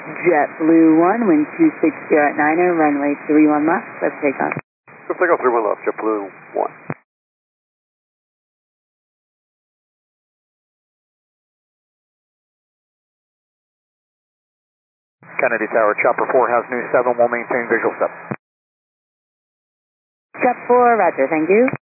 JetBlue 1, wind 260 at 90, runway 31 left, let's take off. Let's take off 31 left, JetBlue 1. Kennedy Tower, Chopper 4 has new 7, will maintain visual step. Chop 4, roger, thank you.